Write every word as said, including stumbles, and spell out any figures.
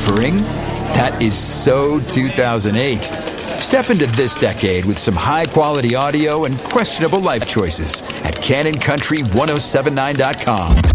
woofering? That is so two thousand eight. Step into this decade with some high-quality audio and questionable life choices at Canon Country ten seventy-nine dot com.